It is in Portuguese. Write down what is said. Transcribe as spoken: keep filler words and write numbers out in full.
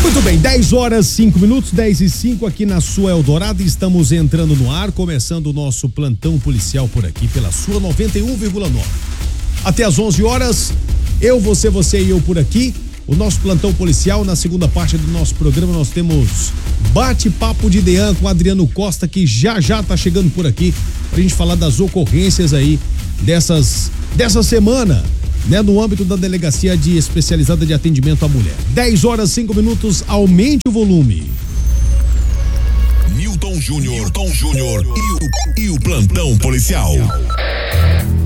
Muito bem, dez horas, cinco minutos, dez e cinco aqui na sua Eldorado. Estamos entrando no ar, começando o nosso plantão policial por aqui, pela sua noventa e um vírgula nove. Até às onze horas, eu, você, você e eu por aqui. O nosso plantão policial, na segunda parte do nosso programa, nós temos bate-papo de Dean com Adriano Costa, que já já tá chegando por aqui pra gente falar das ocorrências aí dessas, dessa semana, né, no âmbito da Delegacia de Especializada de Atendimento à Mulher. dez horas, cinco minutos, aumente o volume. Newton Júnior, Tom Júnior e o, e o plantão policial.